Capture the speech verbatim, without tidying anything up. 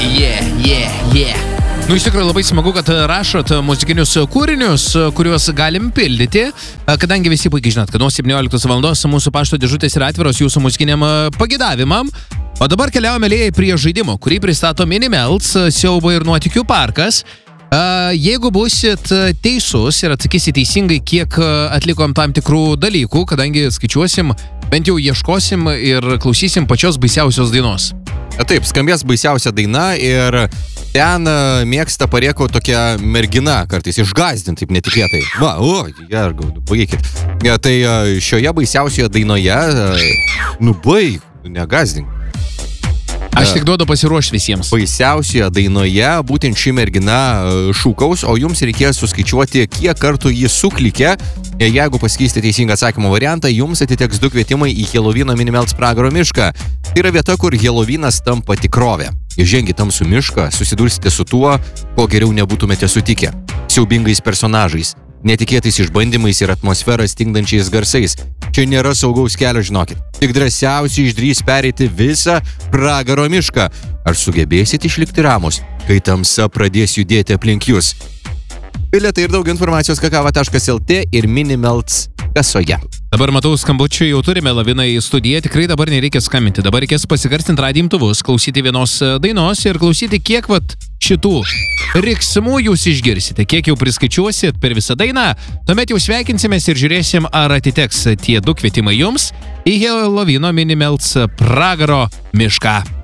Yeah, yeah, yeah. Nu, iš tikrųjų labai smagu, kad rašot muzikinius kūrinius, kuriuos galim pildyti, kadangi visi puikiai žinot, kad nuo septynioliktos valandos mūsų pašto dėžutės yra atviros jūsų muzikiniam pagidavimam. O dabar keliaujame lėjai prie žaidimo, kurį pristato Minimelts, siaubo ir nuotykių parkas. Jeigu busit teisus ir atsakysit teisingai, kiek atlikom tam tikrų dalykų, kadangi skaičiuosim, bent jau ieškosim ir klausysim pačios baisiausios dainos. Taip, skambės baisiausia daina ir ten mėgsta parėko tokia mergina, kartais išgąsdinti taip netikėtai. Va, o, jergau, baigykit. Tai šioje baisiausioje dainoje, nu baig, negąsdink. Aš tik duodu pasiruošti visiems. Baisiausioje dainoje būtent ši mergina šūkaus, o jums reikės suskaičiuoti, kiek kartų jį suklikė. Jeigu pasakysite teisingą atsakymo variantą, jums atiteks du kvietimai į Helovyno Minimelts pragaro mišką. Tai yra vieta, kur Helovynas tampa tikrovė. Įžengę tamsų mišką, susidursite su tuo, ko geriau nebūtumėte sutikę. Siaubingais personažais, netikėtais išbandymais ir atmosferą stingdančiais garsais. Čia nėra saugaus kelio, žinokit. Tik drąsiausiai išdrys pereiti visą pragaro mišką. Ar sugebėsit išlikti ramus, kai tamsa pradės judėti aplink jūs? Bilietai ir daug informacijos kakava taškas lt ir Minimelts kasoje. Dabar matau skambučių, jau turime Laviną į studiją, tikrai dabar nereikia skambinti. Dabar reikės pasigarstinti radijo imtuvus, klausyti vienos dainos ir klausyti, kiek vat šitų riksmų jūs išgirsite, kiek jau priskaičiuosit per visą dainą. Tuomet jau sveikinsimės ir žiūrėsim, ar atiteks tie du kvietimai jums į Helovyno Minimelts pragaro mišką.